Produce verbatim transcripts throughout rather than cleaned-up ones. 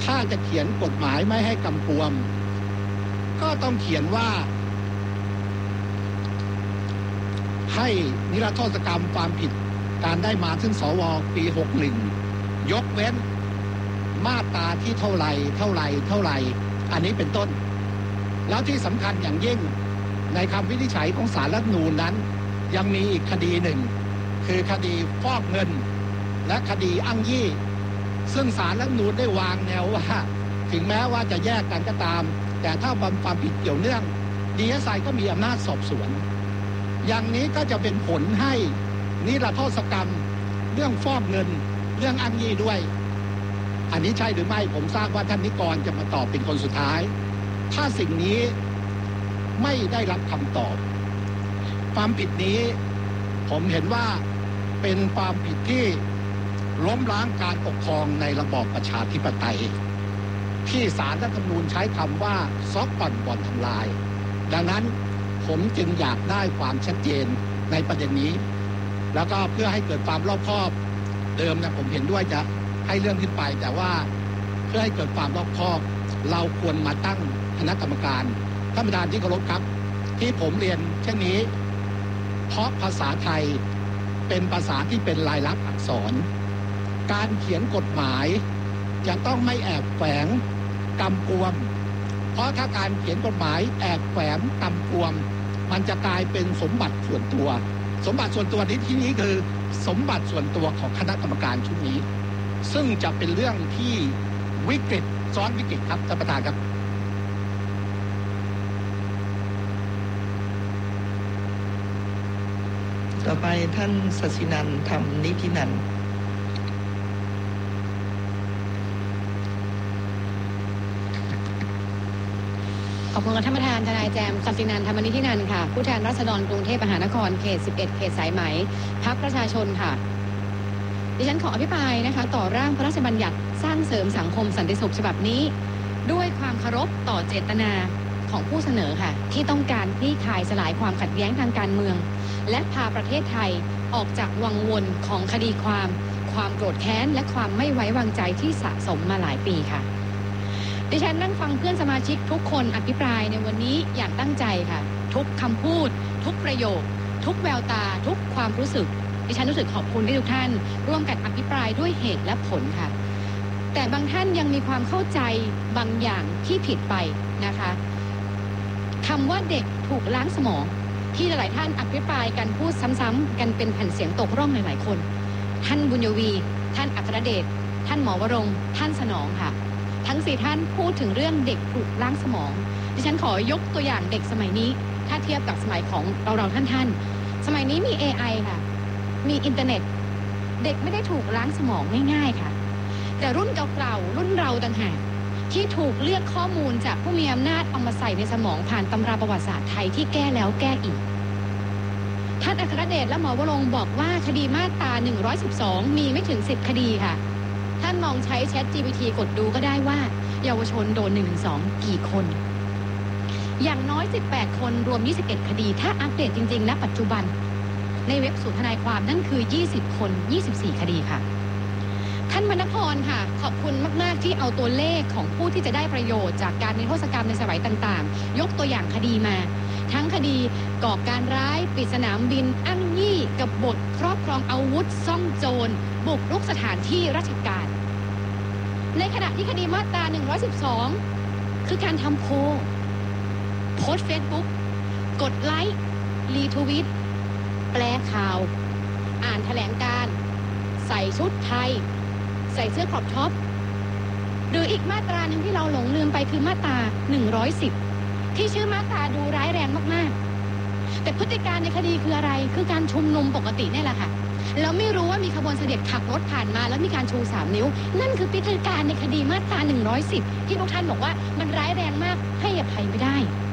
ถ้าจะเขียนกฎหมายไม่ให้กำกวมก็ต้องเขียนว่าให้นิรโทษกรรมความผิดการได้มาซึ่งสวปีหกสิบเอ็ดยกเว้นมาตราที่เท่าไหร่เท่าไหร่เท่าไหร่อันนี้เป็นต้นแล้วที่สำคัญอย่างยิ่งในคำวินิจฉัยของศาลรัฐธรรมนูญนั้นยังมีอีกคดีหนึ่งคือคดีฟอกเงินและคดีอ้างยี่ซึ่งศาลรัฐธรรมนูญได้วางแนวว่าถึงแม้ว่าจะแยกกันก็ตามแต่ถ้าความผิดเกี่ยวเนื่อง ดี เอส ไอ ก็มีอำนาจสอบสวนอย่างนี้ก็จะเป็นผลให้นิรโทษกรรมเรื่องฟอกเงินเรื่องอ้างยี่ด้วยอันนี้ใช่หรือไม่ผมทราบว่าท่านนิกรจะมาตอบเป็นคนสุดท้ายถ้าสิ่งนี้ไม่ได้รับคำตอบความผิดนี้ผมเห็นว่าเป็นความผิดที่ล้มล้างการปกครองในระบอบประชาธิปไตยที่ศาลรัฐธรรมนูญใช้คำว่าซอกบ่อนบ่อนทำลายดังนั้นผมจึงอยากได้ความชัดเจนในประเด็นนี้แล้วก็เพื่อให้เกิดความรอบคอบเดิมนะผมเห็นด้วยจะให้เรื่องขึ้นไปแต่ว่าเพื่อให้เกิดความรอบคอบเราควรมาตั้งคณะกรรมการท่านประธานที่เคารพครับที่ผมเรียนเช่นนี้เพราะภาษาไทยเป็นภาษาที่เป็นลายลักษณ์อักษรการเขียนกฎหมายจะต้องไม่แอบแฝงกำกวมเพราะถ้าการเขียนกฎหมายแอบแฝงกำกวมมันจะกลายเป็นสมบัติส่วนตัวสมบัติส่วนตัวที่ที่นี้คือสมบัติส่วนตัวของคณะกรรมการชุดนี้ซึ่งจะเป็นเรื่องที่วิกฤตซ้อนวิกฤตครับท่านประธานครับต่อไปท่านศศินันท์ ธรรมนิธินันท์ขอบคุณท่านประธานทนายแจม ศศินันท์ ธรรมนิธินันท์ค่ะผู้แทนราษฎรกรุงเทพมหานครเขตสิบเอ็ดเขตสายไหมพรรคประชาชนค่ะดิฉันขออภิปรายนะคะต่อร่างพระราชบัญญัติสร้างเสริมสังคมสันติสุขฉบับนี้ด้วยความเคารพต่อเจตนาของผู้เสนอค่ะที่ต้องการคลี่คลายสลายความขัดแย้งทางการเมืองและพาประเทศไทยออกจากวังวนของคดีความความโกรธแค้นและความไม่ไว้วางใจที่สะสมมาหลายปีค่ะดิฉันนั่งฟังเพื่อนสมาชิกทุกคนอภิปรายในวันนี้อย่างตั้งใจค่ะทุกคำพูดทุกประโยคทุกแววตาทุกความรู้สึกดิฉันรู้สึกขอบคุณที่ทุกท่านร่วมกันอภิปรายด้วยเหตุและผลค่ะแต่บางท่านยังมีความเข้าใจบางอย่างที่ผิดไปนะคะคำว่าเด็กถูกล้างสมองที่หลายท่านอภิปรายกันพูดซ้ำๆกันเป็นแผ่นเสียงตกร่องหลายๆคนท่านบุญยวีท่านอัครเดชท่านหมอวรงค์ท่านสนองค่ะทั้งสี่ท่านพูดถึงเรื่องเด็กถูกล้างสมองดิฉันขอยกตัวอย่างเด็กสมัยนี้ถ้าเทียบกับสมัยของเราเราท่านท่านสมัยนี้มี เอ ไอ ค่ะมีอินเทอร์เน็ตเด็กไม่ได้ถูกล้างสมองง่ายๆค่ะแต่รุ่นเก่าๆรุ่นเราต่างหากที่ถูกเลือกข้อมูลจากผู้มีอำนาจเอามาใส่ในสมองผ่านตำราประวัติศาสตร์ไทยที่แก้แล้วแก้อีกท่านอัครเดชและหมอวรงค์บอกว่าคดีมาตราหนึ่งร้อยสิบสองมีไม่ถึงสิบคดีค่ะท่านลองใช้ แชท จี พี ที กดดูก็ได้ว่าเยาวชนโดนหนึ่งหนึ่งสองกี่คนอย่างน้อยสิบแปดคนรวมยี่สิบเอ็ดคดีถ้าอัปเดตจริงๆณปัจจุบันในเว็บศูนย์ทนายความนั่นคือยี่สิบคนยี่สิบสี่คดีค่ะท่านมณพรค่ะขอบคุณมากๆที่เอาตัวเลขของผู้ที่จะได้ประโยชน์จากการนิรโทษกรรมในสมัยต่างๆยกตัวอย่างคดีมาทั้งคดีก่อการร้ายปิดสนามบินอ้างยี่กบฏครอบครองอาวุธซ่องโจรบุกรุกสถานที่ราชการในขณะที่คดีมาตราหนึ่งร้อยสิบสองคือการทำโพลโพสต์เฟซบุ๊กกดไลค์รีทวีตแปลข่าวอ่านแถลงการณ์ใส่ชุดไทยใส่เสื้อครอปท็อปหรืออีกมาตราหนึ่งที่เราหลงลืมไปคือมาตราหนึ่งร้อยสิบที่ชื่อมาตราดูร้ายแรงมากๆแต่พฤติการในคดีคืออะไรคือการชุมนุมปกตินี่แหละค่ะแล้วไม่รู้ว่ามีขบวนเสด็จขับรถผ่านมาแล้วมีการชูสามนิ้วนั่นคือพฤติการในคดีมาตราหนึ่งร้อยสิบที่ทุกท่านบอกว่ามันร้ายแรงมากให้อภัยไม่ได้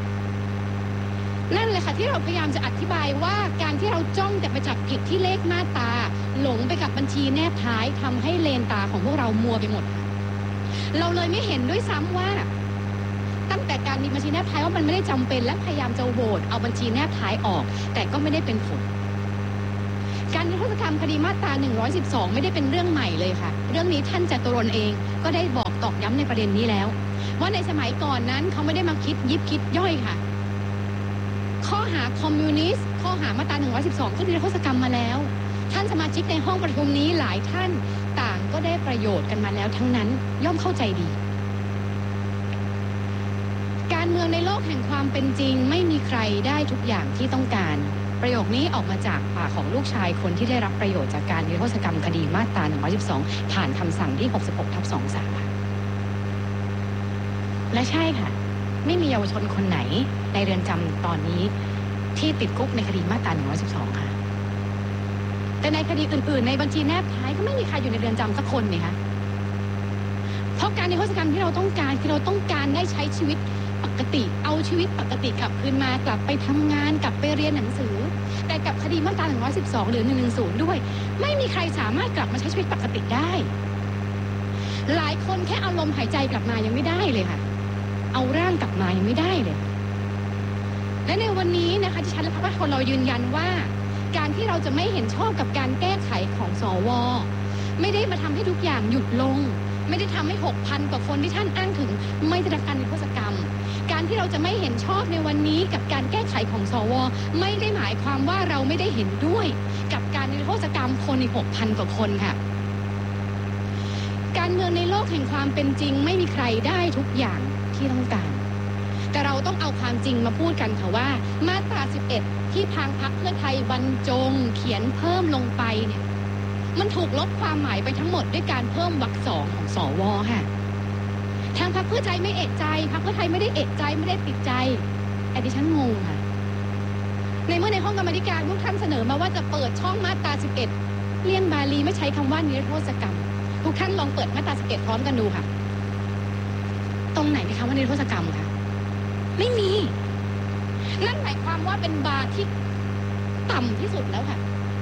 นั่นแหละค่ะที่เราพยายามจะอธิบายว่าการที่เราจ้องแต่ไปจับผิดที่เลขมาตราหลงไปกับบัญชีแนบท้ายทำให้เลนตาของพวกเรามัวไปหมดเราเลยไม่เห็นด้วยซ้ำว่าตั้งแต่การมีบัญชีแนบท้ายว่ามันไม่ได้จำเป็นและพยายามจะโหวตเอาบัญชีแนบท้ายออกแต่ก็ไม่ได้เป็นผลการนิรโทษกรรมคดีมาตราหนึ่งร้อยสิบสองไม่ได้เป็นเรื่องใหม่เลยค่ะเรื่องนี้ท่านจตุรนต์เองก็ได้บอกตอกย้ำในประเด็นนี้แล้วว่าในสมัยก่อนนั้นเขาไม่ได้มาคิดยิบคิดย่อยค่ะข้อหาคอมมิวนิสต์ข้อหามาตราหนึ่งร้อยสิบสองก็นิรโทษกรรมมาแล้วท่านสมาชิกในห้องประชุมนี้หลายท่านต่างก็ได้ประโยชน์กันมาแล้วทั้งนั้นย่อมเข้าใจดีการเมืองในโลกแห่งความเป็นจริงไม่มีใครได้ทุกอย่างที่ต้องการประโยคนี้ออกมาจากปากของลูกชายคนที่ได้รับประโยชน์จากการนิรโทษกรรมคดีมาตราหนึ่งร้อยสิบสองผ่านคำสั่งที่หกสิบหกทับสองสามและใช่ค่ะไม่มีเยาวชนคนไหนในเรือนจำตอนนี้ที่ติดคุกในคดีมาตราหนึ่งร้อยสิบสองค่ะแต่ในคดีอื่นๆในบัญชีแนบท้ายก็ไม่มีใครอยู่ในเรือนจำสักคนนี่คะเพราะการนิรโทษกรรมที่เราต้องการคือเราต้องการได้ใช้ชีวิตปกติเอาชีวิตปกติกลับคืนมากลับไปทำงานกลับไปเรียนหนังสือแต่กับคดีมาตราหนึ่งร้อยสิบสองหรือหนึ่งหนึ่งศูนย์ด้วยไม่มีใครสามารถกลับมาใช้ชีวิตปกติได้หลายคนแค่เอาลมหายใจกลับมายังไม่ได้เลยค่ะเอาร่างกลับมายังไม่ได้เลยและในวันนี้นะคะที่ฉันและพรรคประชาชนเรายืนยันว่าการที่เราจะไม่เห็นชอบกับการแก้ไขของสวไม่ได้มาทำให้ทุกอย่างหยุดลงไม่ได้ทำให้ หกพัน กว่าคนที่ท่านอ้างถึงไม่ได้รับการนิรโทษกรรมการที่เราจะไม่เห็นชอบในวันนี้กับการแก้ไขของสวไม่ได้หมายความว่าเราไม่ได้เห็นด้วยกับการนิรโทษกรรมคนอีก หกพัน กว่าคนค่ะการเมืองในโลกแห่งความเป็นจริงไม่มีใครได้ทุกอย่างที่ต้องการแต่เราต้องเอาความจริงมาพูดกันค่ะว่ามาตราสิบเอ็ดที่ทางพรรคเพื่อไทยบรรจงเขียนเพิ่มลงไปเนี่ยมันถูกลบความหมายไปทั้งหมดด้วยการเพิ่มวรรคสองของสวค่ะทางพรรคเพื่อไทยไม่เอะใจพรรคเพื่อไทยไม่ได้เอะใจไม่ได้ติดใจแต่ดิฉันงงค่ะในเมื่อในห้องกรรมธิการพวกท่านเสนอมาว่าจะเปิดช่องมาตราสิบเอ็ดเลี่ยงบาลีไม่ใช้คำว่านิรโทษกรรมทุกท่านลองเปิดมาตราสิบเอ็ดพร้อมกันดูค่ะตรงไหนมีคำว่านิรโทษกรรมคะไม่มีนั่นหมายความว่าเป็นบาร์ที่ต่ำที่สุดแล้วค่ะ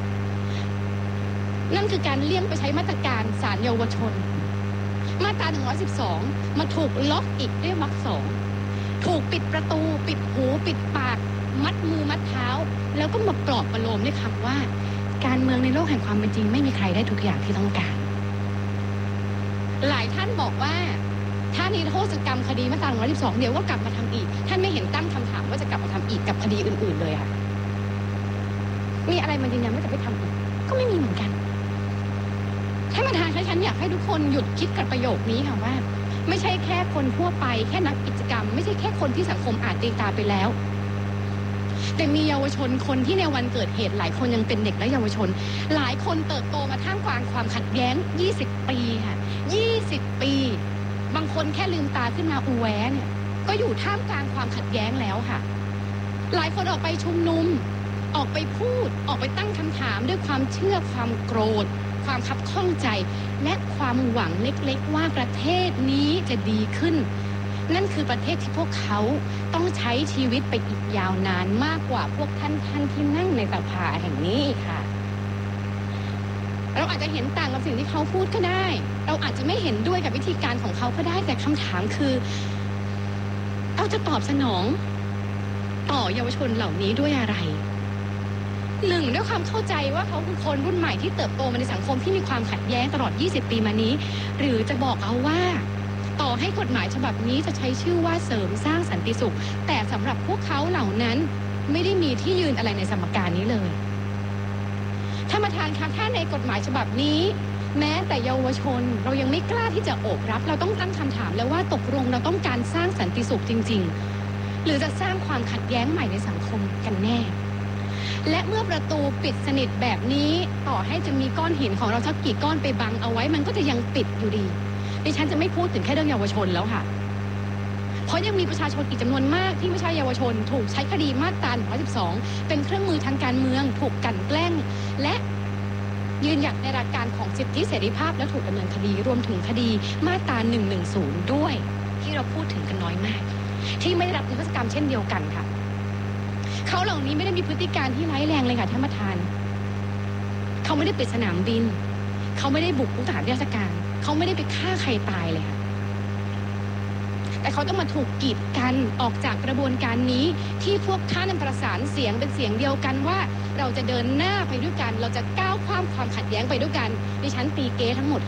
นั่นคือการเลี่ยงไปใช้มาตรการศาลเยาวชนมาตราหนึ่งร้อยสิบสองมาถูกล็อกอีกด้วยวรรคสองถูกปิดประตูปิดหูปิดปากมัดมือมัดเท้าแล้วก็มาปลอบประโลมด้วยคำว่าการเมืองในโลกแห่งความเป็นจริงไม่มีใครได้ทุกอย่างที่ต้องการหลายท่านบอกว่าถ้านิรโทษกรรมคดีมาตราหนึ่งร้อยสิบสองเดี๋ยวก็กลับมาทำอีกท่านไม่เห็นตั้งคำถามว่าจะกลับมาทำอีกกับคดีอื่นๆเลยค่ะมีอะไรมันยืนยันว่าจะไม่ทำอีกก็ไม่มีเหมือนกันท่านประธานคะฉันอยากให้ทุกคนหยุดคิดกับประโยคนี้ค่ะว่าไม่ใช่แค่คนทั่วไปแค่นักกิจกรรมไม่ใช่แค่คนที่สังคมอาจตีตาไปแล้วแต่มีเยาวชนคนที่ในวันเกิดเหตุหลายคนยังเป็นเด็กและเยาวชนหลายคนเติบโตมาท่ามกลางความขัดแย้งยี่สิบปีค่ะยี่สิบปีบางคนแค่ลืมตาขึ้นมาอูแวเนี่ยก็อยู่ท่ามกลางความขัดแย้งแล้วค่ะหลายคนออกไปชุมนุมออกไปพูดออกไปตั้งคำถามด้วยความเชื่อความโกรธความคับข้องใจและความหวังเล็กๆว่าประเทศนี้จะดีขึ้นนั่นคือประเทศที่พวกเขาต้องใช้ชีวิตไปอีกยาวนานมากกว่าพวกท่านท่านที่นั่งในสภาแห่งนี้ค่ะเราอาจจะเห็นต่างกับสิ่งที่เขาพูดก็ได้เราอาจจะไม่เห็นด้วยกับวิธีการของเขาก็ได้แต่คำถามคือเราจะตอบสนองต่อเยาวชนเหล่านี้ด้วยอะไรหนึ่งด้วยความเข้าใจว่าเขาคือคนรุ่นใหม่ที่เติบโตมาในสังคมที่มีความขัดแย้งตลอดยี่สิบปีมานี้หรือจะบอกเอาว่าต่อให้กฎหมายฉบับนี้จะใช้ชื่อว่าเสริมสร้างสันติสุขแต่สำหรับพวกเขาเหล่านั้นไม่ได้มีที่ยืนอะไรในสมการนี้เลยท่านประธานคะถ้าในกฎหมายฉบับนี้แม้แต่เยาวชนเรายังไม่กล้าที่จะโอบรับเราต้องตั้งคำถามแล้วว่าตกลงเราต้องการสร้างสันติสุขจริงๆหรือจะสร้างความขัดแย้งใหม่ในสังคมกันแน่และเมื่อประตูปิดสนิทแบบนี้ต่อให้จะมีก้อนหินของเราสักกี่ก้อนไปบังเอาไว้มันก็จะยังปิดอยู่ดีดิฉันจะไม่พูดถึงแค่เรื่องเยาวชนแล้วค่ะเพราะยังมีประชาชนอีกจำนวนมากที่ไม่ใช่เยาวชนถูกใช้คดีมาตราหนึ่งร้อยสิบสองเป็นเครื่องมือทางการเมืองถูกกลั่นแกล้งและยืนหยัดในหลักการของสิทธิเสรีภาพและถูกดำเนินคดีรวมถึงคดีมาตราหนึ่งหนึ่งศูนย์ด้วยที่เราพูดถึงกันน้อยมากที่ไม่ได้รับนิรโทษกรรมเช่นเดียวกันค่ะเขาเหล่านี้ไม่ได้มีพฤติการที่ร้ายแรงเลยค่ะท่านประธานเขาไม่ได้ปิดสนามบินเขาไม่ได้บุกรุกสถานราชการเขาไม่ได้ไปฆ่าใครตายเลยค่ะแต่เขาต้องมาถูกกีดกันออกจากกระบวนการนี้ที่พวกท่านประสานเสียงเป็นเสียงเดียวกันว่าเราจะเดินหน้าไปด้วยกันเราจะก้าวข้ามความขัดแย้งไปด้วยกันดิฉันตีเก้ทั้งหมด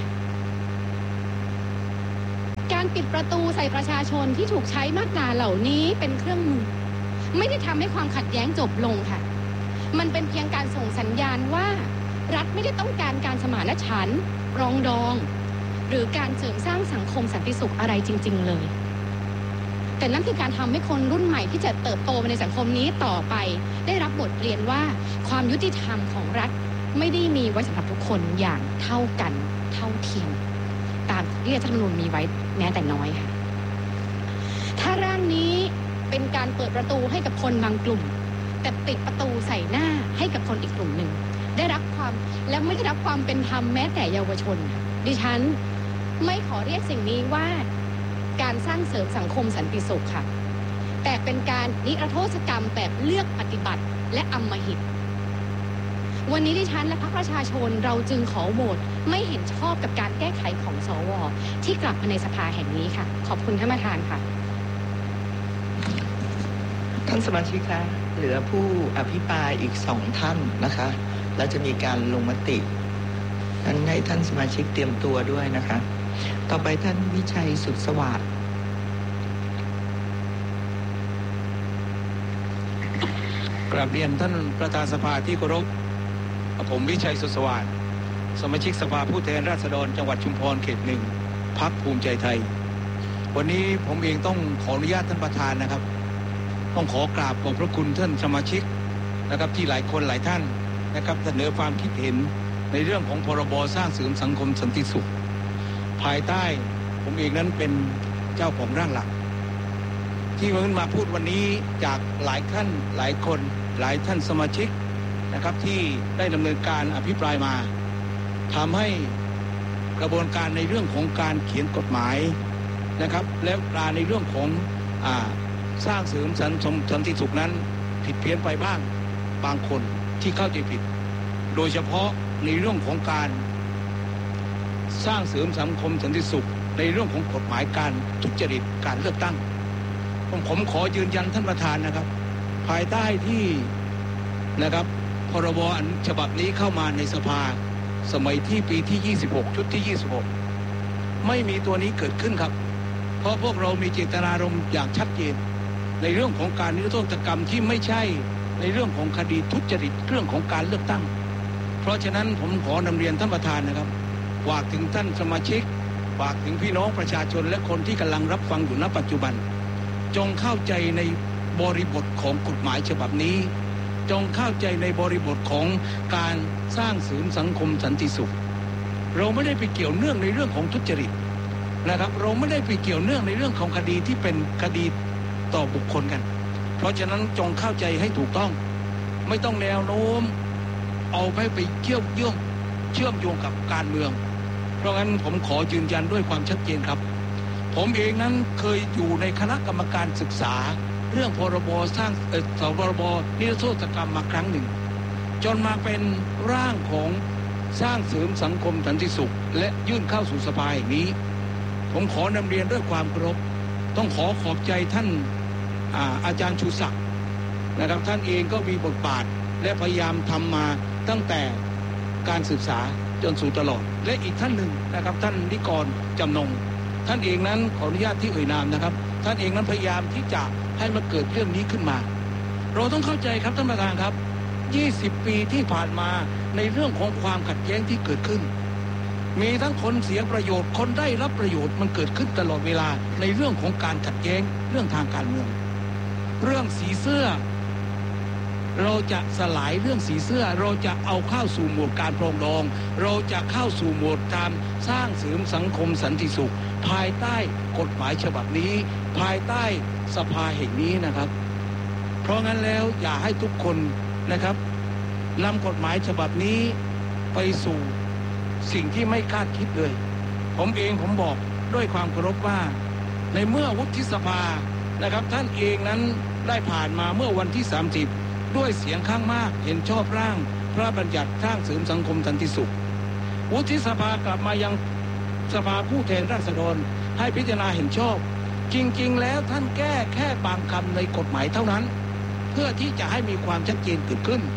การปิดประตูใส่ประชาชนที่ถูกใช้มาตราเหล่านี้เป็นเครื่องมือไม่ได้ทำให้ความขัดแย้งจบลงค่ะมันเป็นเพียงการส่งสัญญาณว่ารัฐไม่ได้ต้องการการสมานฉันท์ปรองดองหรือการเสริมสร้างสังคมสันติสุขอะไรจริงๆเลยแต่นั่นคือการทำให้คนรุ่นใหม่ที่จะเติบโตในสังคมนี้ต่อไปได้รับบทเรียนว่าความยุติธรรมของรัฐไม่ได้มีไว้สำหรับทุกคนอย่างเท่ากันเท่าเทียมตามที่รัฐธรรมนูญมีไว้แม้แต่น้อยค่ะถ้าร่างนี้เป็นการเปิดประตูให้กับคนบางกลุ่มแต่ปิดประตูใส่หน้าให้กับคนอีกกลุ่มหนึ่งได้รับความและไม่ได้รับความเป็นธรรมแม้แต่เยาวชนดิฉันไม่ขอเรียกสิ่งนี้ว่าการสร้างเสริมสังคมสันติสุขค่ะแต่เป็นการนิรโทษกรรมแบบเลือกปฏิบัติและอำมหิตวันนี้ดิฉันและพรรคประชาชนเราจึงขอโหวตไม่เห็นชอบกับการแก้ไขของสวที่กลับมาในสภาแห่งนี้ค่ะขอบคุณท่านประธานค่ะท่านสมาชิกคะเหลือผู้อภิปรายอีกสองท่านนะคะแล้วจะมีการลงมตินั้นให้ท่านสมาชิกเตรียมตัวด้วยนะคะต่อไปท่านวิชัยสุขสวัสดิ์กราบเรียนท่านประธานสภาที่เคารพผมวิชัยสุขสวัสดิ์สมาชิกสภาผู้แทนราษฎรจังหวัดชุมพรเขตหนึ่งพรรคภูมิใจไทยวันนี้ผมเองต้องขออนุญาตท่านประธานนะครับต้องขอกราบขอบพระคุณท่านสมาชิกนะครับที่หลายคนหลายท่านนะครับเสนอความคิดเห็นในเรื่องของพรบสร้างเสริมสังคมสันติสุขภายใต้ผมเองนั้นเป็นเจ้าของร่างหลักที่ขึ้นมาพูดวันนี้จากหลายท่านหลายคนหลายท่านสมาชิกนะครับที่ได้ดำเนินการอภิปรายมาทำให้กระบวนการในเรื่องของการเขียนกฎหมายนะครับและการในเรื่องของอ่าสร้างเสริมสันสันติสุขนั้นผิดเพี้ยนไปบ้างบางคนที่เข้าใจผิดโดยเฉพาะในเรื่องของการสร้างเสริมสังคมสันติสุขในเรื่องของกฎหมายการทุจริตการเลือกตั้งผมผมขอยืนยันท่านประธานนะครับภายใต้ที่นะครับพรบอันฉบับนี้เข้ามาในสภาสมัยที่ปีที่ยี่สิบหกชุดที่ยี่สิบหกไม่มีตัวนี้เกิดขึ้นครับเพราะพวกเรามีเจตนารมณ์อย่างชัดเจนในเรื่องของการนิรโทษกรรมที่ไม่ใช่ในเรื่องของคดีทุจริตเรื่องของการเลือกตั้งเพราะฉะนั้นผมขอนำเรียนท่านประธานนะครับฝากถึงท่านสมาชิกฝากถึงพี่น้องประชาชนและคนที่กำลังรับฟังอยู่ณปัจจุบันจงเข้าใจในบริบทของกฎหมายฉบับนี้จงเข้าใจในบริบทของการสร้างเสริมสังคมสันติสุขเราไม่ได้ไปเกี่ยวเนื่องในเรื่องของทุจริตนะครับเราไม่ได้ไปเกี่ยวเนื่องในเรื่องของคดีที่เป็นคดีต่อบุคคลกันเพราะฉะนั้นจงเข้าใจให้ถูกต้องไม่ต้องแนวโน้มเอาไปไปเชื่อมโยงเชื่อมโยงกับการเมืองเพราะงั้นผมขอยืนยันด้วยความชัดเจนครับผมเองนั้นเคยอยู่ในคณะกรรมการศึกษาเรื่องพรบสร้างเอ่อพรบนิรโทษกรรมมาครั้งหนึ่งจนมาเป็นร่างของสร้างเสริมสังคมสันติสุขและยื่นเข้าสู่สภาแห่งนี้ผมขอนำเรียนด้วยความเคารพต้องขอขอบใจท่าน อา, อาจารย์ชูศักดิ์นะครับท่านเองก็มีบทบาทและพยายามทำมาตั้งแต่การศึกษาจนสู่ตลอดและอีกท่านหนึ่งนะครับท่านนิกรจำนงท่านเองนั้นขออนุญาตที่เอ่ยนามนะครับท่านเองนั้นพยายามที่จะให้มันเกิดเรื่องนี้ขึ้นมาเราต้องเข้าใจครับท่านประธานครับยี่สิบปีที่ผ่านมาในเรื่องของความขัดแย้งที่เกิดขึ้นมีทั้งคนเสียประโยชน์คนได้รับประโยชน์มันเกิดขึ้นตลอดเวลาในเรื่องของการขัดแย้งเรื่องทางการเมืองเรื่องสีเสื้อเราจะสลายเรื่องสีเสื้อเราจะเอาเข้าสู่โหมดการปรองดองเราจะเข้าสู่โหมดการสร้างเสริมสังคมสันติสุขภายใต้กฎหมายฉบับนี้ภายใต้สภาแห่งนี้นะครับเพราะงั้นแล้วอย่าให้ทุกคนนะครับนำกฎหมายฉบับนี้ไปสู่สิ่งที่ไม่คาดคิดเลยผมเองผมบอกด้วยความเคารพว่าในเมื่อวุฒิสภานะครับท่านเองนั้นได้ผ่านมาเมื่อวันที่สามสิบด้วยเสียงข้างมากเห็นชอบร่างพระบัญญัติสร้างเสริมสังคมสันติสุขวุฒิสภากลับมายังสภาผู้แทนราษฎรให้พิจารณาเห็นชอบจริงๆแล้วท่านแก้แค่บางคำในกฎหมายเท่านั้นเพื่อที่จะให้มีความชัดเจนเกิดขึ้น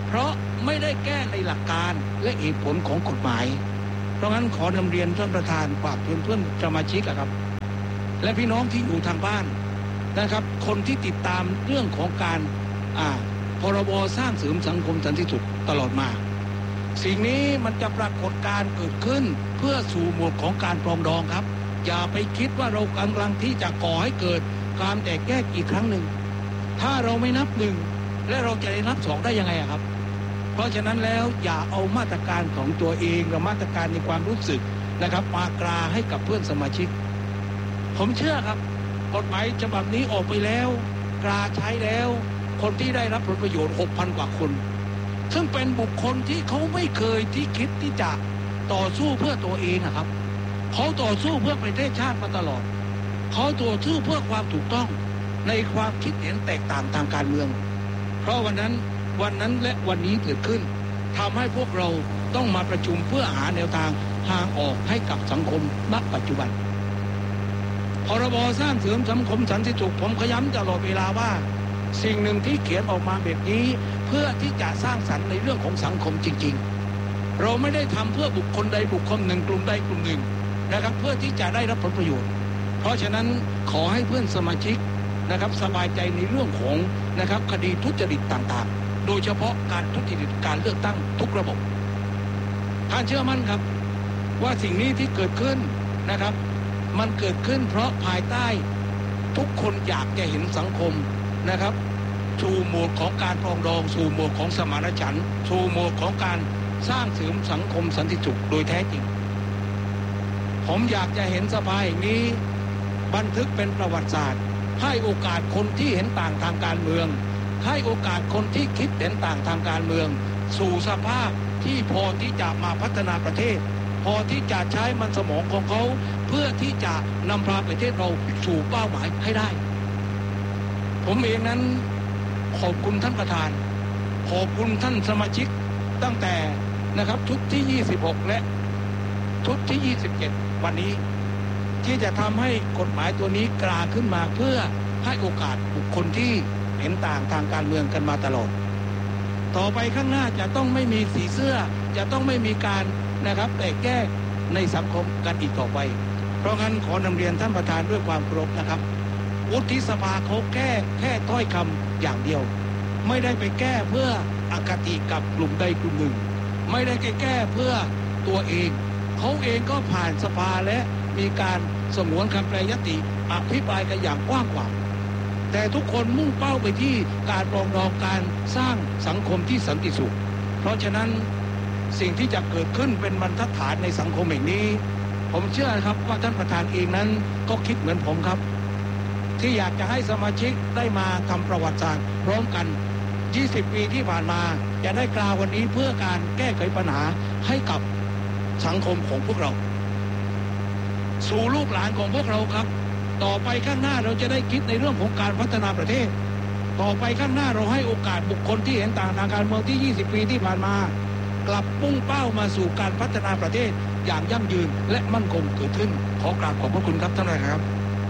เพราะไม่ได้แก้ในหลักการและเหตุผลของกฎหมายเพราะงั้นขอนำเรียนท่านประธานฝากเพื่อนเพื่อนสมาชิกครับและพี่น้องที่อยู่ทางบ้านนะครับคนที่ติดตามเรื่องของการอ่าพรบสร้างเสริมสังคมสันติสุขตลอดมาสิ่งนี้มันจะปรากฏการเกิดขึ้นเพื่อสู่โหมดของการปรองดองครับอย่าไปคิดว่าเรากำลังที่จะก่อให้เกิดการแตกแยกอีกครั้งหนึ่งถ้าเราไม่นับหนึ่งและเราจะได้นับสองได้ยังไงครับเพราะฉะนั้นแล้วอย่าเอามาตรการของตัวเองและมาตรการในความรู้สึกนะครับมากราให้กับเพื่อนสมาชิกผมเชื่อครับกฎหมายฉบับนี้ออกไปแล้วกราใช้แล้วคนที่ได้รับผลประโยชน์ หกพัน กว่าคนซึ่งเป็นบุคคลที่เขาไม่เคยที่คิดที่จะต่อสู้เพื่อตัวเองครับเขาต่อสู้เพื่อประเทศชาติมาตลอดเขาต่อสู้เพื่อความถูกต้องในความคิดเห็นแตกต่างทางการเมืองเพราะวันนั้นวันนั้นและวันนี้เกิดขึ้นทำให้พวกเราต้องมาประชุมเพื่อหาแนวทางทางออกให้กับสังคมณปัจจุบันพรบสร้างเสริมสังคมสันติสุขผมขย้ำตลอดเวลาว่าสิ่งหนึ่งที่เขียนออกมาแบบนี้เพื่อที่จะสร้างสรรค์ในเรื่องของสังคมจริงๆเราไม่ได้ทำเพื่อบุคคลใดบุคคลหนึ่งกลุ่มใดกลุ่มหนึ่งนะครับเพื่อที่จะได้รับผลประโยชน์เพราะฉะนั้นขอให้เพื่อนสมาชิกนะครับสบายใจในเรื่องของนะครับคดีทุจริตต่างๆโดยเฉพาะการทุจริตการเลือกตั้งทุกระบบท่านเชื่อมั่นครับว่าสิ่งนี้ที่เกิดขึ้นนะครับมันเกิดขึ้นเพราะภายใต้ทุกคนอยากจะเห็นสังคมนะครับสู่โหมดของการปรองดองสู่โหมดของสมานฉันท์สู่โหมดของการสร้างเสริมสังคมสันติสุขโดยแท้จริงผมอยากจะเห็นสภาอย่างนี้บันทึกเป็นประวัติศาสตร์ให้โอกาสคนที่เห็นต่างทางการเมืองให้โอกาสคนที่คิดเห็นต่างทางการเมืองสู่สภาพที่พอที่จะมาพัฒนาประเทศพอที่จะใช้มันสมองของเขาเพื่อที่จะนำพาประเทศเราสู่เป้าหมายให้ได้ผมเองนั้นขอบคุณท่านประธานขอบคุณท่านสมาชิกตั้งแต่นะครับชุดที่ยี่สิบหกและชุดที่ยี่สิบเจ็ดวันนี้ที่จะทำให้กฎหมายตัวนี้กลาขึ้นมาเพื่อให้โอกาสบุคคลที่เห็นต่างทางการเมืองกันมาตลอดต่อไปข้างหน้าจะต้องไม่มีสีเสื้อจะต้องไม่มีการนะครับแตกแยกในสังคมกันอีกต่อไปเพราะงั้นขอนำเรียนท่านประธานด้วยความเคารพนะครับวุฒิสภาเขาแก้แค่ถ้อยคำอย่างเดียวไม่ได้ไปแก้เพื่ออคติกับกลุ่มใดกลุ่มหนึ่งไม่ได้แก้เพื่อตัวเองเขาเองก็ผ่านสภาและมีการสงวนคำแปรยติอภิปรายกันอย่างกว้างขวางแต่ทุกคนมุ่งเป้าไปที่การปรองดองการสร้างสังคมที่สันติสุขเพราะฉะนั้นสิ่งที่จะเกิดขึ้นเป็นบรรทัดฐานในสังคมแห่งนี้ผมเชื่อครับว่าท่านประธานเองนั้นก็คิดเหมือนผมครับที่อยากจะให้สมาชิกได้มาทำประวัติศาสตร์พร้อมกันยี่สิบปีที่ผ่านมาจะได้กล่าววันนี้เพื่อการแก้ไขปัญหาให้กับสังคมของพวกเราสู่ลูกหลานของพวกเราครับต่อไปข้างหน้าเราจะได้คิดในเรื่องของการพัฒนาประเทศต่อไปข้างหน้าเราให้โอกาสบุคคลที่เห็นต่างทางการเมืองที่ยี่สิบปีที่ผ่านมากลับมุ่งเป้ามาสู่การพัฒนาประเทศอย่างยั่งยืนและมั่นคงเกิดขึ้นขอกราบขอบพระคุณครับท่านนายครับ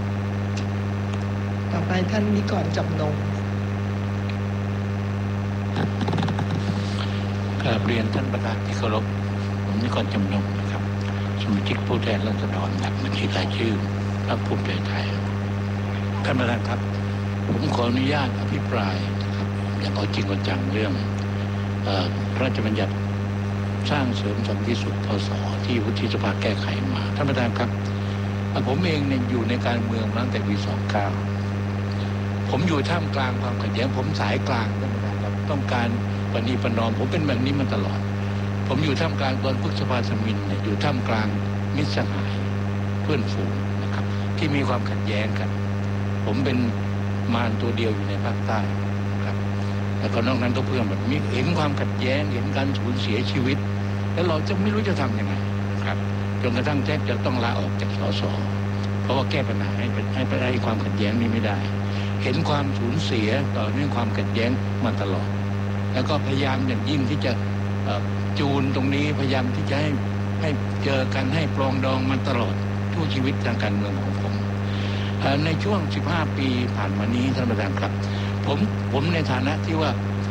ต่อไปท่านนิกรจำนงกราบเรียนท่านประธานที่เคารพผมนิกรจำนงนะครับสมาชิกผู้แทนราษฎรแบบบัญชีรายชื่อพรรคภูมิใจไทยท่านประธานครับผมขออนุญาตอภิปรายนะครับอย่างเอาจริงเอาจังเรื่องเอ่อพระราชบัญญัติสร้างเสริมสันติสุขพศที่วุฒิสภาแก้ไขมาท่านประธานครับผมเองเนี่ยอยู่ในการเมืองมาตั้งแต่ปีสองเก้าผมอยู่ท่ามกลางความขัดแย้งผมสายกลางท่านประธานครับต้องการปณีประนอมผมเป็นแบบนี้มาตลอดผมอยู่ท่ามกลางตอนพฤษภาสมิฬเนี่ยอยู่ท่ามกลางมิตรสหายเพื่อนฝูงนะครับที่มีความขัดแย้งกันผมเป็นมารตัวเดียวอยู่ในภาคใต้ครับแล้วก็นอกนั้นก็เพื่อนแบบมีเห็นความขัดแย้งเห็นการสูญเสียชีวิตแล้วเราจะไม่รู้จะทำยังไงครับจนกระทั่งแทบจะต้องลาออกจากสสเพราะว่าแก้ปัญหาให้ให้ไปได้ความขัดแย้งนี้ไม่ได้เห็นความสูญเสียต่อเนื่องความขัดแย้งมาตลอดแล้วก็พยายามอย่างยิ่งที่จะจูนตรงนี้พยายามที่จะให้ให้เจอกันให้ปรองดองมาตลอดทั่วชีวิตทางการเมืองของผมในช่วงสิบห้าปีผ่านมานี้ท่านประธานครับผมผมในฐานะที่ว่า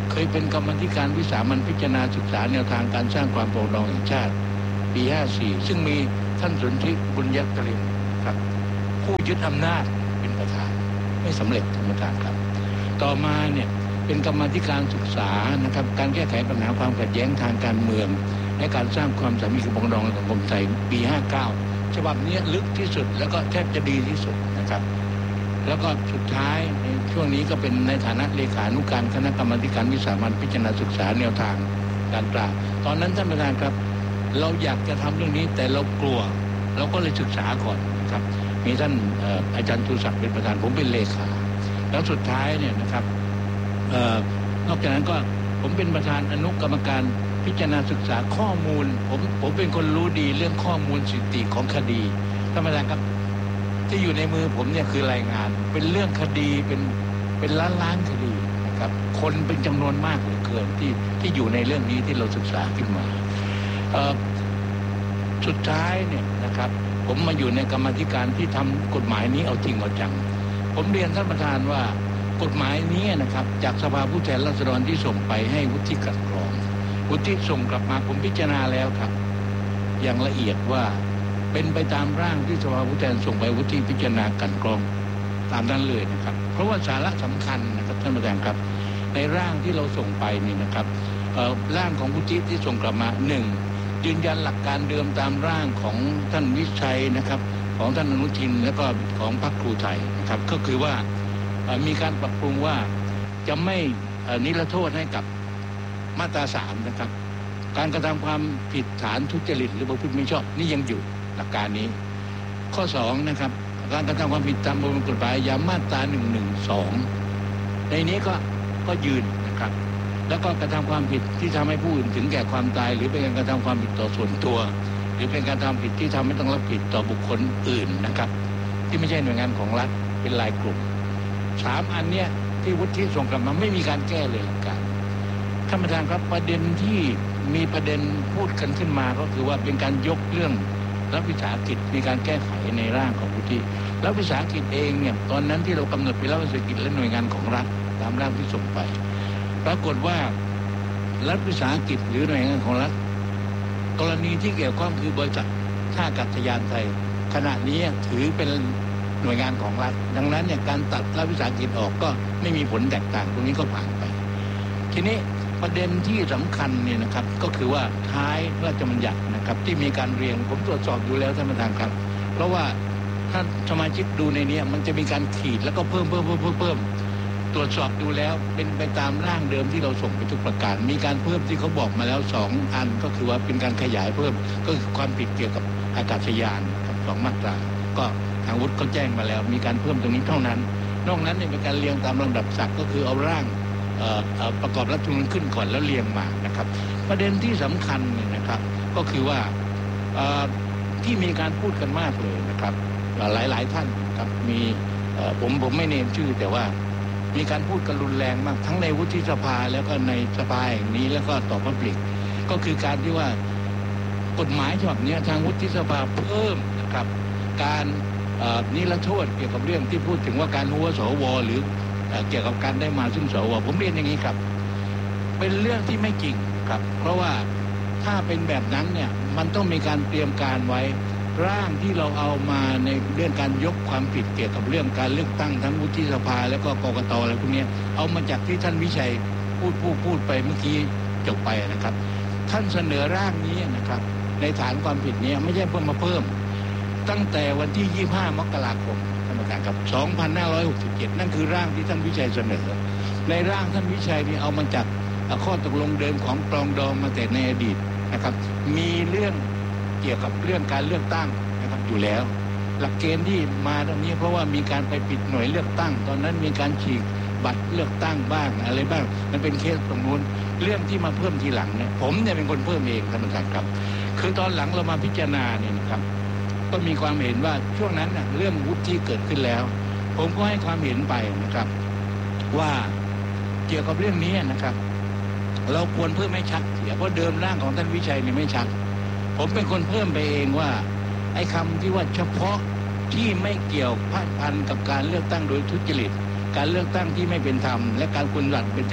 เคยเป็นกรรมาธิการวิสามัญพิจารณาศึกษาแนวทางการสร้างความปรองดองแห่งชาติปีห้าสี่ ซึ่งมีท่านสนธิบุญยกรินครับผู้ยึดอำนาจเป็นประธานไม่สำเร็จท่านประธานครับต่อมาเนี่ยเป็นกรรมาธิการศึกษานะครับการแก้ไขปัญหาความขัดแย้งทางการเมืองและการสร้างความสามัคคีปรองดองในสังคมไทยปีห้าเก้าฉบับนี้ลึกที่สุดแล้วก็แทบจะดีที่สุดนะครับแล้วก็สุดท้ายในช่วงนี้ก็เป็นในฐานะเลขานุการคณะกรรมาธิการวิสามัญพิจารณาศึกษาแนวทางการปราบตอนนั้นท่านประธานครับเราอยากจะทำเรื่องนี้แต่เรากลัวเราก็เลยศึกษาก่อนครับมีท่านอาจารย์ชูศักดิ์เป็นประธานผมเป็นเลขาแล้วสุดท้ายเนี่ยนะครับเอ่อนอกจากนั้นก็ผมเป็นประธานอนุกรรมการพิจารณาศึกษาข้อมูลผมผมเป็นคนรู้ดีเรื่องข้อมูลสถิติของคดีท่านประธานครับที่อยู่ในมือผมเนี่ยคือรายงานเป็นเรื่องคดีเป็นเป็นล้านล้านคดีนะครับคนเป็นจำนวนมากเหลือเกินที่ที่อยู่ในเรื่องนี้ที่เราศึกษาขึ้นมาเอ่อสุดท้ายเนี่ยนะครับผมมาอยู่ในกรรมาธิการที่ทำกฎหมายนี้เอาจริงเอาจังผมเรียนท่านประธานว่ากฎหมายนี้นะครับจากสภาผู้แทนราษฎรที่ส่งไปให้วุฒิคัดกรองวุฒิส่งกลับมาผมพิจารณาแล้วครับอย่างละเอียดว่าเป็นไปตามร่างที่สภาผู้แทนส่งไปวุฒิพิจารณากันกรองตามนั้นเลยนะครับเพราะว่าสาระสำคัญนะครับท่านประธานครับในร่างที่เราส่งไปนี่นะครับร่างของวุฒิที่ส่งกลับมาหนึ่งยืนยันหลักการเดิมตามร่างของท่านวิชัยนะครับของท่านอนุทินแล้วก็ของพรรคครูไทยนะครับก็คือว่ามีการปรับปรุงว่าจะไม่นิรโทษให้กับมาตราสามนะครับการกระทำความผิดฐานทุจริตหรือประพฤติมิชอบนี่ยังอยู่หลักการนี้ข้อสองนะครับการกระทำความผิดตามประมวลกฎหมายอาญามาตราหนึ่งหนึ่งสองในนี้ก็ก็ยืนนะครับแล้วก็กระทำความผิดที่ทำให้ผู้อื่นถึงแก่ความตายหรือเป็นการกระทำความผิดต่อส่วนตัวหรือเป็นการทำผิดที่ทำให้ต้องรับผิดต่อบุคคลอื่นนะครับที่ไม่ใช่หน่วยงานของรัฐเป็นรายกลุ่มสามอันเนี้ยที่วุฒิส่งกลับมาไม่มีการแก้เลยหลักการท่านประธานครับประเด็นที่มีประเด็นพูดกันขึ้นมาก็คือว่าเป็นการยกเรื่องรัฐวิสาหกิจมีการแก้ไขในร่างของวุฒิรัฐวิสาหกิจเองเนี่ยตอนนั้นที่เรากำหนดเป็นรัฐวิสาหกิจและหน่วยงานของรัฐตามร่างที่ส่งไปปรากฏว่ารัฐวิสาหกิจหรือหน่วยงานของรัฐกรณีที่เกี่ยวข้องคือบริษัทท่าอากาศยานไทยขณะนี้ถือเป็นหน่วยงานของรัฐดังนั้นเนี่ยการตัดรัฐวิสาหกิจออกก็ไม่มีผลแตกต่างตรงนี้ก็ผ่านไปทีนี้ประเด็นที่สำคัญเนี่ยนะครับก็คือว่าท้ายพระราชบัญญัตินะครับที่มีการเรียงผมตรวจสอบดูแล้วท่านประธานครับเพราะว่าถ้าสมาชิกดูในนี้มันจะมีการขีดแล้วก็เพิ่มเพิ่มเพิ่มเพิ่มเพิ่มตรวจสอบดูแล้วเป็นไปตามร่างเดิมที่เราส่งไปทุกประการมีการเพิ่มที่เขาบอกมาแล้วสองอันก็คือว่าเป็นการขยายเพิ่มก็คือความผิดเกี่ยวกับอากาศยานกับสองมาตราก็ทางวุฒิเขาแจ้งมาแล้วมีการเพิ่มตรงนี้เท่านั้นนอกนั้นเนี่ยเป็นการเรียงตามลำดับศักดิ์ก็คือเอาร่างประกอบรัฐธรรมนูญขึ้นก่อนแล้วเรียงมานะครับประเด็นที่สำคัญเนี่ยนะครับก็คือว่าที่มีการพูดกันมากเลยนะครับหลายๆท่านครับมีผมผมไม่เน้นชื่อแต่ว่ามีการพูดกันรุนแรงมากทั้งในวุฒิสภาแล้วก็ในสภาแห่งนี้แล้วก็ต่อพับลิกก็คือการที่ว่ากฎหมายฉบับนี้ทางวุฒิสภาเพิ่มนะครับการนิรโทษเกี่ยวกับเรื่องที่พูดถึงว่าการหัวสวหรือเกี่ยวกับการได้มาซึ่งสวผมเรียนอย่างนี้ครับเป็นเรื่องที่ไม่จริงครับเพราะว่าถ้าเป็นแบบนั้นเนี่ยมันต้องมีการเตรียมการไว้ร่างที่เราเอามาในเรื่องการยกความผิดเกี่ยวกับเรื่องการเลือกตั้งทั้งวุฒิสภาแล้วก็กกตอะไรพวกนี้เอามาจากที่ท่านวิชัยพูดพูดพูดไปเมื่อกี้จบไปนะครับท่านเสนอร่างนี้นะครับในฐานความผิดนี้ไม่ใช่เพิ่มมาเพิ่มตั้งแต่วันที่ยี่สิบห้ามกราคมท่านประธานครับสองพันห้าร้อยหกสิบเจ็ดนั่นคือร่างที่ท่านวิชัยเสนอในร่างท่านวิชัยนี่เอามาจากข้อตกลงเดิมของปรองดองมาแต่ในอดีตนะครับมีเรื่องเกี่ยวกับเรื่องการเลือกตั้งนะครับอยู่แล้วหลักเกณฑ์ที่มาตรงนี้เพราะว่ามีการไปปิดหน่วยเลือกตั้งตอนนั้นมีการฉีกบัตรเลือกตั้งบ้างอะไรบ้างมันเป็นเคสตรงนู้นเรื่องที่มาเพิ่มทีหลังเนี่ยผมเนี่ยเป็นคนเพิ่มเองท่านประธานครับคือตอนหลังเรามาพิจารณาเนี่ยนะครับก็มีความเห็นว่าช่วงนั้นน่ะเรื่องวุฒิเกิดขึ้นแล้วผมก็ให้ความเห็นไปนะครับว่าเกี่ยวกับเรื่องนี้นะครับเราควรเพิ่มให้ชัดเสียเพราะเดิมร่างของท่านวิชัยนี่ไม่ชัดผมเป็นคนเพิ่มไปเองว่าไอ้คำที่ว่าเฉพาะที่ไม่เกี่ยวพันกับการเลือกตั้งโดยทุจริตการเลือกตั้งที่ไม่เป็นธรรมและการคุณหลัดเป็นเท็จ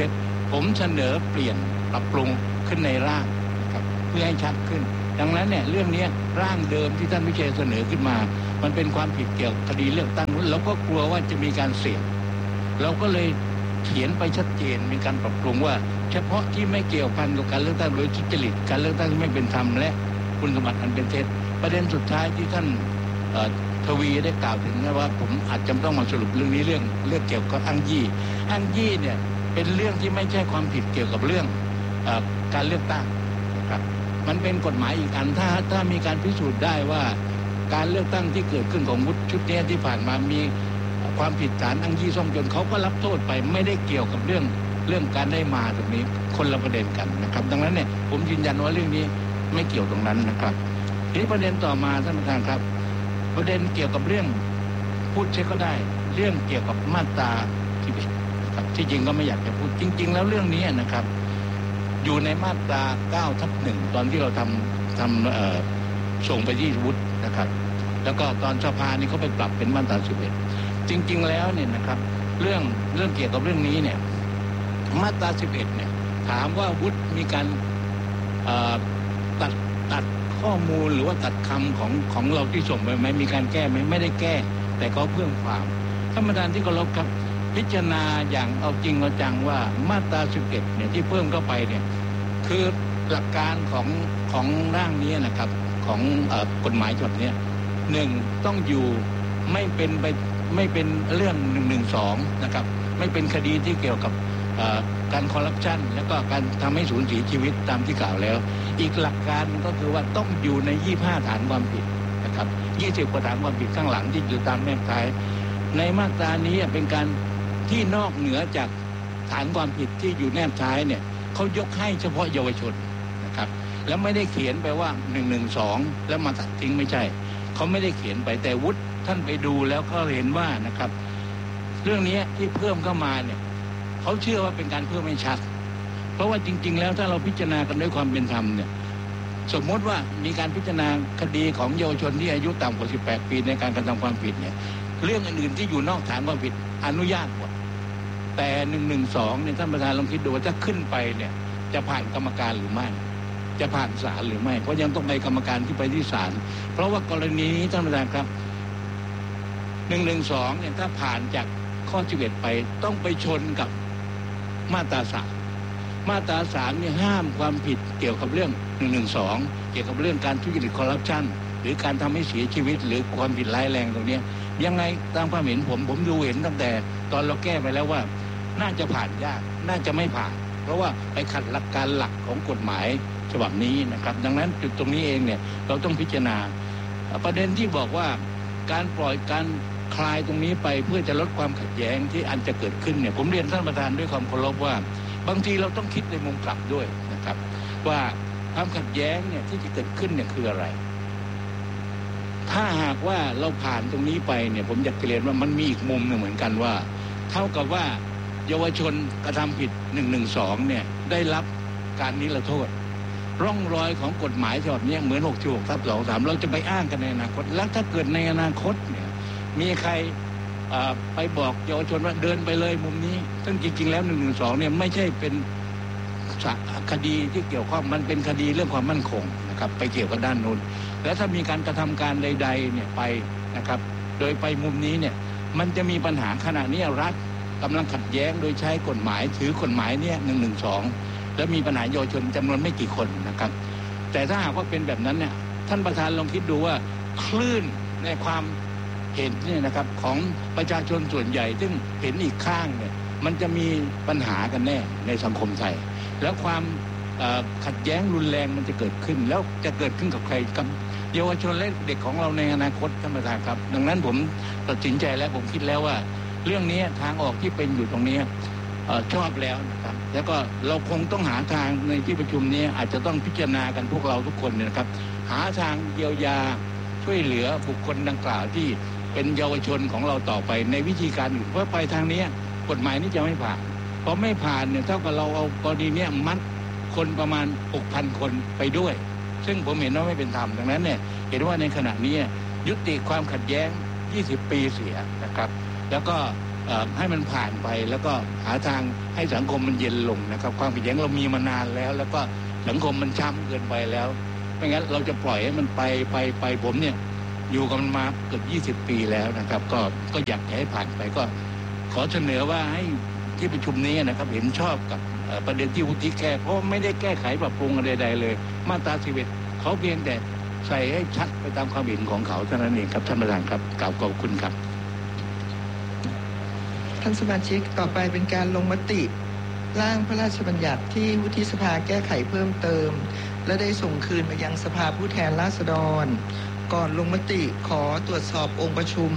ผมเสนอเปลี่ยนปรับปรุงขึ้นในร่างนะครับเพื่อให้ชัดขึ้นดังนั้นเนี่ยเรื่องนี้ร่างเดิมที่ท่านวิเชียรเสนอขึ้นมามันเป็นความผิดเกี่ยวกับคดีเลือกตั้งเราก็กลัวว่าจะมีการเสี่ยงเราก็เลยเขียนไปชัดเจนมีการปรับปรุงว่าเฉพาะที่ไม่เกี่ยวพันกับการเลือกตั้งโดยทุจริตการเลือกตั้งที่ไม่เป็นธรรมและคุณสมบัติอันเป็นเท็จประเด็นสุดท้ายที่ท่านทวีได้กล่าวถึงนะว่าผมอาจจะต้องมาสรุปเรื่องนี้เรื่องเรื่องเกี่ยวกับอ้างยี่อ้างยี่เนี่ยเป็นเรื่องที่ไม่ใช่ความผิดเกี่ยวกับเรื่องเอ่อการเลือกตั้งนะครับมันเป็นกฎหมายอีกอันถ้าถ้ามีการพิสูจน์ได้ว่าการเลือกตั้งที่เกิดขึ้นของวุฒิชุดนี้ที่ผ่านมามีความผิดฐานอ้างยี่ซ่องโจรเขาก็รับโทษไปไม่ได้เกี่ยวกับเรื่องเรื่องการได้มาตรงนี้คนละประเด็นกันนะครับดังนั้นเนี่ยผมยืนยันว่าเรื่องนี้ไม่เกี่ยวตรงนั้นนะครับทีนี้ประเด็นต่อมาท่านประธานครับประเด็นเกี่ยวกับเรื่องพูดใช่ก็ได้เรื่องเกี่ยวกับมาตราที่ครับที่จริงก็ไม่อยากจะพูดจริงๆแล้วเรื่องนี้นะครับอยู่ในมาตราเก้าทับหนึ่งตอนที่เราทำทำเอ่อส่งไปที่วุฒินะครับแล้วก็ตอนสภานี่เขาไปปรับเป็นมาตราสิบเอ็ดจริงๆแล้วเนี่ยนะครับเรื่องเรื่องเกี่ยวกับเรื่องนี้เนี่ยมาตราสิบเอ็ดเนี่ยถามว่าวุฒิมีการตัดตัดข้อมูลหรือว่าตัดคำของของเราที่ส่งไปไหมมีการแก้ไหมไม่ได้แก้แต่เขาเพิ่มความท่านประธานที่เคารพครับพิจารณาอย่างเอาจริงเอาจังว่ามาตราสิบเอ็ดเนี่ยที่เพิ่มเข้าไปเนี่ยคือหลักการของของร่างนี้นะครับของเอ่อกฎหมายฉบับนี้หนึ่งต้องอยู่ไม่เป็นไปไม่เป็นเรื่องหนึ่งหนึ่งสองนะครับไม่เป็นคดีที่เกี่ยวกับการคอร์รัปชันแล้วก็การทำให้สูญเสียชีวิตตามที่กล่าวแล้วอีกหลักการก็คือว่าต้องอยู่ในยี่สิบห้าฐานความผิดนะครับยี่สิบกว่าฐานความผิดข้างหลังที่อยู่ตามแนบท้ายในมาตรานี้เป็นการที่นอกเหนือจากฐานความผิดที่อยู่แนบท้ายเนี่ยเขายกให้เฉพาะเยาวชนนะครับแล้วไม่ได้เขียนไปว่าหนึ่งหนึ่งสองแล้วมาตัดทิ้งไม่ใช่เขาไม่ได้เขียนไปแต่วุฒิท่านไปดูแล้วก็เห็นว่านะครับเรื่องนี้ที่เพิ่มเข้ามาเนี่ยเขาเชื่อว่าเป็นการเพิ่มให้ชัดเพราะว่าจริงๆแล้วถ้าเราพิจารณากันด้วยความเป็นธรรมเนี่ยสมมติว่ามีการพิจารณาคดีของเยาวชนที่อายุต่ำกว่าสิบแปดปีในการกระทำความผิดเนี่ยเรื่องอื่นๆที่อยู่นอกฐานความผิดอนุญาตหมดแต่หนึ่งหนึ่งสองเนี่ยท่านประธานลองคิดดูว่าถ้าขึ้นไปเนี่ยจะผ่านกรรมการหรือไม่จะผ่านศาลหรือไม่เพราะยังต้องไปกรรมการที่ไปที่ศาลเพราะว่ากรณีนี้ท่านประธานครับหนึ่งหนึ่งสองเนี่ยถ้าผ่านจากข้อสิบเอ็ดไปต้องไปชนกับมาตราสามมาตราสามเนี่ยห้ามความผิดเกี่ยวกับเรื่องหนึ่งหนึ่งสองเกี่ยวกับเรื่องการทุจริตคอร์รัปชันหรือการทำให้เสียชีวิตหรือความผิดร้ายแรงตรงนี้ยังไงตามความเห็นผมผมดูเห็นตั้งแต่ตอนเราแก้ไปแล้วว่าน่าจะผ่านยากน่าจะไม่ผ่านเพราะว่าไปขัดหลักการหลักของกฎหมายฉบับนี้นะครับดังนั้นจุดตรงนี้เองเนี่ยเราต้องพิจารณาประเด็นที่บอกว่าการปล่อยการคลายตรงนี้ไปเพื่อจะลดความขัดแย้งที่อันจะเกิดขึ้นเนี่ยผมเรียนท่านประธานด้วยความเคารพว่าบางทีเราต้องคิดในมุมกลับด้วยนะครับว่าความขัดแย้งเนี่ยที่จะเกิดขึ้นเนี่ยคืออะไรถ้าหากว่าเราผ่านตรงนี้ไปเนี่ยผมอยากเรียนว่ามันมีอีกมุมหนึ่งเหมือนกันว่าเท่ากับว่าเยาวชนกระทำผิดหนึ่งหนึ่งสองเนี่ยได้รับการนิรโทษร่องรอยของกฎหมายฉบับนี้เหมือนหกสิบหกทับสองสามเราจะไปอ้างกันในอนาคตแล้วถ้าเกิดในอนาคตเนี่ยมีใครไปบอกเยาวชนว่าเดินไปเลยมุมนี้ซึ่งจริงๆแล้วหนึ่งหนึ่งสองเนี่ยไม่ใช่เป็นคดีที่เกี่ยวข้องมันเป็นคดีเรื่องความมั่นคงนะครับไปเกี่ยวกับด้านนู้นแล้วถ้ามีการกระทำการใดๆเนี่ยไปนะครับโดยไปมุมนี้เนี่ยมันจะมีปัญหาขณะนี้รัฐกำลังขัดแย้งโดยใช้กฎหมายถือกฎหมายเนี่ยหนึ่งหนึ่งสองแล้วมีปัญหาเยาวชนจำนวนไม่กี่คนนะครับแต่ถ้าหากว่าเป็นแบบนั้นเนี่ยท่านประธานลองคิดดูว่าคลื่นในความเห็นเนี่ยนะครับของประชาชนส่วนใหญ่ซึ่งเห็นอีกข้างเนี่ยมันจะมีปัญหากันแน่ในสังคมไทยแล้วความขัดแย้งรุนแรงมันจะเกิดขึ้นแล้วจะเกิดขึ้นกับใครกับเยาวชนและเด็กของเราในอนาคตท่านประธานครับดังนั้นผมตัดสินใจแล้วผมคิดแล้วว่าเรื่องนี้ทางออกที่เป็นอยู่ตรงนี้ชอบแล้วนะครับแล้วก็เราคงต้องหาทางในที่ประชุมนี้อาจจะต้องพิจารณากันพวกเราทุกคนเนี่ยนะครับหาทางเยียวยาช่วยเหลือบุคคลดังกล่าวที่เป็นเยาวชนของเราต่อไปในวิธีการอื่นเพราะไปทางนี้กฎหมายนี้จะไม่ผ่านเพราะไม่ผ่านเนี่ยเท่ากับเราเอากรณีนี้มัดคนประมาณ หกพัน คนไปด้วยซึ่งผมเห็นว่าไม่เป็นธรรมดังนั้นเนี่ยเห็นว่าในขณะนี้ยุติความขัดแย้งยี่สิบปีเสียนะครับแล้วก็ให้มันผ่านไปแล้วก็หาทางให้สังคมมันเย็นลงนะครับความขัดแย้งเรามีมานานแล้วแล้วก็สังคมมันช้ำเกินไปแล้วไม่งั้นเราจะปล่อยให้มันไปไปไปผมเนี่ยอยู่กับมันมาเกือบยี่สิบปีแล้วนะครับก็ก็อยากให้ผ่านไปก็ขอเสนอว่าให้ที่ประชุมนี้นะครับเห็นชอบกับประเด็นที่วุฒิแก้เพราะไม่ได้แก้ไขปรับปรุงอะไรใดเลยมาตราสิบเอ็ดเขาเพียงแต่ใส่ให้ชัดไปตามความเห็นของเขาเท่านั้นเองครับท่านประธานครับกราบขอบคุณครับท่านสมาชิกต่อไปเป็นการลงมติร่างพระราชบัญญัติที่วุฒิสภาแก้ไขเพิ่มเติมและได้ส่งคืนไปยังสภาผู้แทนราษฎรก่อนลงมติขอตรวจสอบองค์ประชุม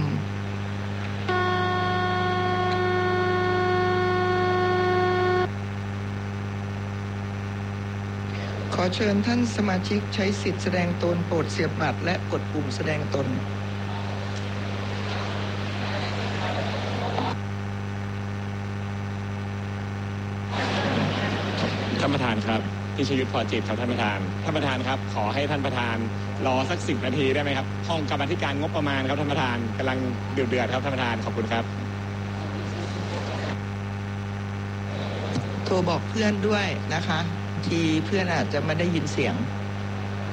ขอเชิญท่านสมาชิกใช้สิทธิแสดงตนโปรดเสียบบัตรและกดปุ่มแสดงตนท่านประธานครับพิชยุทธพรจิตครับท่านประธานท่านประธานครับขอให้ท่านประธานรอสักสิบนาทีได้ไหมครับห้องกรรมาธิการงบประมาณครับท่านประธานกำลังเดือดเดือดครับท่านประธานขอบคุณครับโทรบอกเพื่อนด้วยนะคะทีเพื่อนอาจจะไม่ได้ยินเสียง